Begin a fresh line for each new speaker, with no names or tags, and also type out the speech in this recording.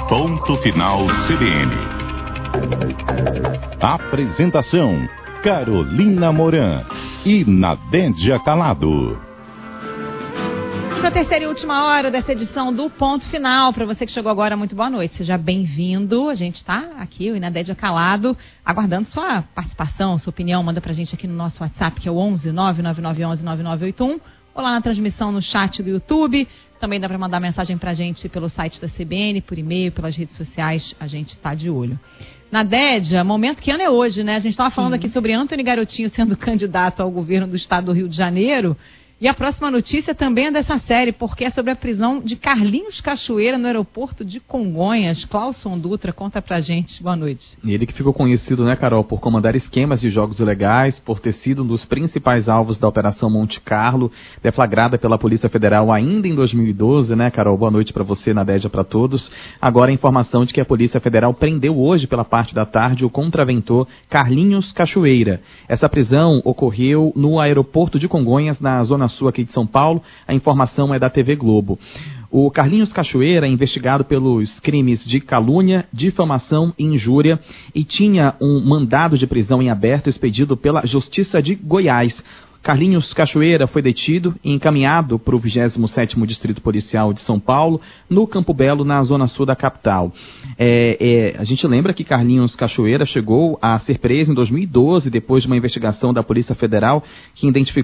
Ponto Final CBN. Apresentação: Carolina Moran e Nadédia Calado.
Para a terceira e última hora dessa edição do Ponto Final, para você que chegou agora, muito boa noite, seja bem-vindo. A gente está aqui, eu e Nadédia Calado, aguardando sua participação, sua opinião. Manda para a gente aqui no nosso WhatsApp, que é o 11 99911 9981, ou lá na transmissão no chat do YouTube. Também dá para mandar mensagem para a gente pelo site da CBN, por e-mail, pelas redes sociais, a gente está de olho. Nadédia, momento, que ano é hoje, né? A gente estava falando aqui sobre Antony Garotinho sendo candidato ao governo do estado do Rio de Janeiro. E a próxima notícia também é dessa série, porque é sobre a prisão de Carlinhos Cachoeira no aeroporto de Congonhas. Clauson Dutra, conta pra gente. Boa noite.
Ele que ficou conhecido, né, Carol, por comandar esquemas de jogos ilegais, por ter sido um dos principais alvos da Operação Monte Carlo, deflagrada pela Polícia Federal ainda em 2012, né, Carol? Boa noite pra você, Nadédia, pra todos. Agora a informação de que a Polícia Federal prendeu hoje, pela parte da tarde, o contraventor Carlinhos Cachoeira. Essa prisão ocorreu no aeroporto de Congonhas, na zona sul aqui de São Paulo. A informação é da TV Globo. O Carlinhos Cachoeira é investigado pelos crimes de calúnia, difamação e injúria e tinha um mandado de prisão em aberto expedido pela Justiça de Goiás. Carlinhos Cachoeira foi detido e encaminhado para o 27º Distrito Policial de São Paulo, no Campo Belo, na zona sul da capital. A gente lembra que Carlinhos Cachoeira chegou a ser preso em 2012, depois de uma investigação da Polícia Federal, que identificou